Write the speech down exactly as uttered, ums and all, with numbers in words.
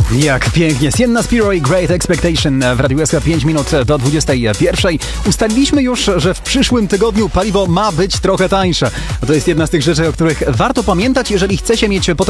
Jak pięknie. Sienna Spiro i Great Expectation w Radiu S K pięć minut do dwudziestej pierwszej. Ustaliliśmy już, że w przyszłym tygodniu paliwo ma być trochę tańsze. To jest jedna z tych rzeczy, o których warto pamiętać, jeżeli chce się mieć potem